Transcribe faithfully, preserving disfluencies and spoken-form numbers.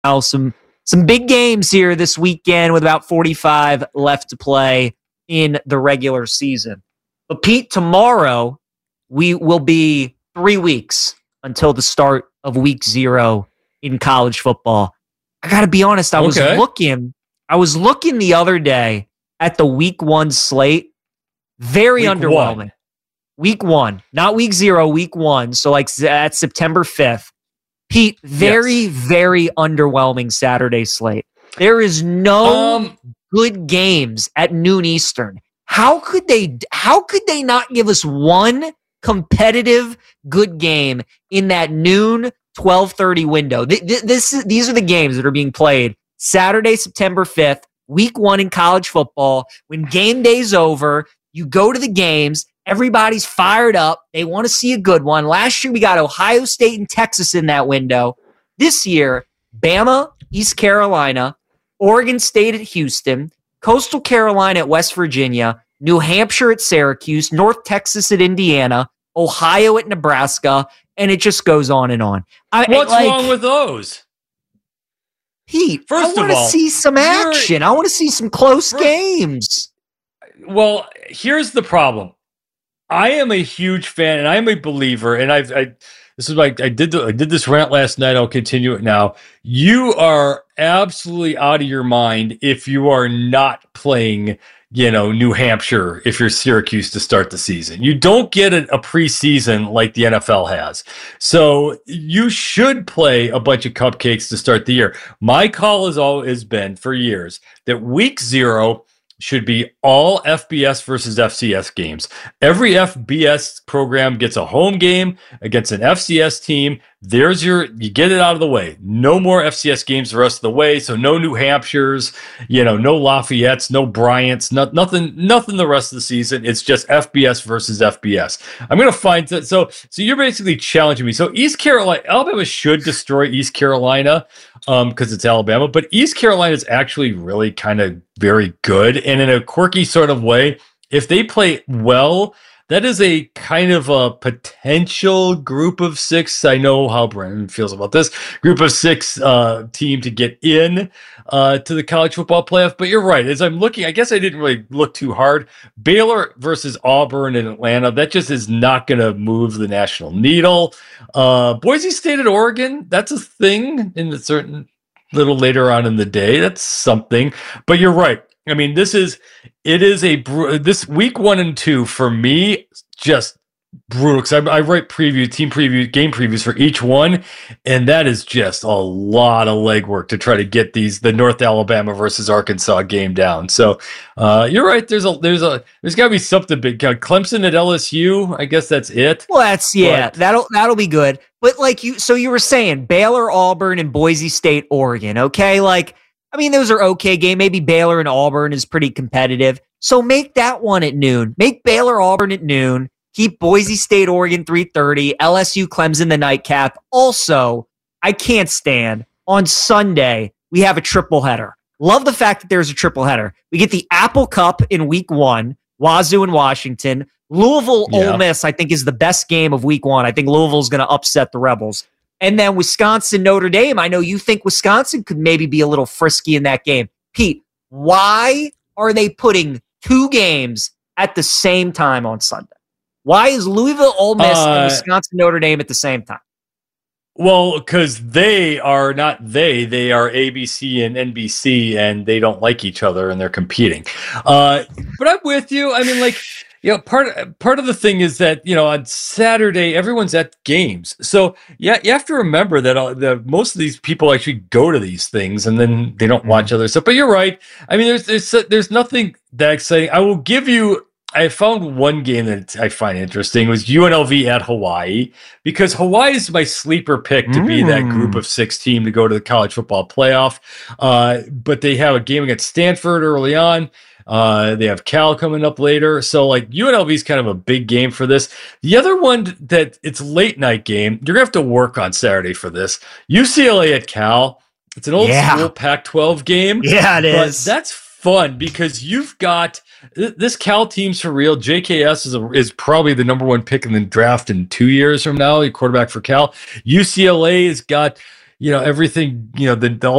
Some some big games here this weekend with about forty-five left to play in the regular season. But Pete, tomorrow we will be three weeks until the start of week zero in college football. I got to be honest, I was okay. looking I was looking the other day at the week one slate. Very week underwhelming. One. Week one, not week zero, week one. So like that's September fifth. Pete, very, yes. very underwhelming Saturday slate. There is no um, good games at noon Eastern. How could they how could they not give us one competitive good game in that noon twelve thirty window? This, this these are the games that are being played Saturday, September fifth, week one in college football. When game day's over, you go to the games. Everybody's fired up. They want to see a good one. Last year, we got Ohio State and Texas in that window. This year, Bama, East Carolina, Oregon State at Houston, Coastal Carolina at West Virginia, New Hampshire at Syracuse, North Texas at Indiana, Ohio at Nebraska, and it just goes on and on. I, What's like, wrong with those? Pete, First I want to see some action. I want to see some close first, games. Well, here's the problem. I am a huge fan, and I am a believer. And I've, I, this is like I did. The, I did this rant last night. I'll continue it now. You are absolutely out of your mind if you are not playing, you know, New Hampshire. If you're Syracuse to start the season, you don't get a, a preseason like the N F L has. So you should play a bunch of cupcakes to start the year. My call has always been for years that week zero should be all F B S versus F C S games. Every F B S program gets a home game against an F C S team. There's your, you get it out of the way. No more F C S games the rest of the way. So no New Hampshires, you know, no Lafayette's, no Bryant's, no, nothing, nothing the rest of the season. It's just F B S versus F B S. I'm going to find that. So, so you're basically challenging me. So East Carolina, Alabama should destroy East Carolina um, because it's Alabama, but East Carolina is actually really kind of very good. And in a quirky sort of way, if they play well, that is a kind of a potential group of six. I know how Brandon feels about this group of six uh, team to get in uh, to the college football playoff. But you're right. As I'm looking, I guess I didn't really look too hard. Baylor versus Auburn in Atlanta. That just is not going to move the national needle. Uh, Boise State at Oregon. That's a thing in a certain little later on in the day. That's something. But you're right. I mean, this is, it is a, this week one and two for me, just brutal. Because I, I write preview, team preview, game previews for each one. And that is just a lot of legwork to try to get these, the North Alabama versus Arkansas game down. So uh, you're right. There's a, there's a, there's gotta be something big. Clemson at L S U. I guess that's it. Well, that's, yeah, but, that'll, that'll be good. But like you, so you were saying Baylor, Auburn, and Boise State, Oregon. Okay. Like, I mean, those are okay game. Maybe Baylor and Auburn is pretty competitive. So make that one at noon. Make Baylor, Auburn at noon. Keep Boise State, Oregon three thirty. L S U, Clemson, the nightcap. Also, I can't stand on Sunday, we have a triple header. Love the fact that there's a triple header. We get the Apple Cup in week one, Wazoo and Washington. Louisville, yeah. Ole Miss, I think, is the best game of week one. I think Louisville's going to upset the Rebels. And then Wisconsin, Notre Dame. I know you think Wisconsin could maybe be a little frisky in that game. Pete, why are they putting two games at the same time on Sunday? Why is Louisville, Ole Miss, uh, and Wisconsin, Notre Dame at the same time? Well, because they are not they. They are A B C and N B C, and they don't like each other, and they're competing. Uh, but I'm with you. I mean, like, you know, part part of the thing is that, you know, on Saturday everyone's at games, so yeah, you have to remember that uh, the most of these people actually go to these things and then they don't watch other stuff. But you're right. I mean, there's there's there's nothing that exciting. I will give you. I found one game that I find interesting was U N L V at Hawaii, because Hawaii is my sleeper pick to mm. be that group of six team to go to the college football playoff. Uh, but they have a game against Stanford early on. Uh, they have Cal coming up later. So like U N L V is kind of a big game for this. The other one that it's late night game, you're gonna have to work on Saturday for this. U C L A at Cal. It's an old yeah. school Pac twelve game. Yeah, it but is. That's fun because you've got th- this Cal team's for real. J K S is a, is probably the number one pick in the draft in two years from now. The quarterback for Cal. U C L A has got, you know, everything, you know, the, the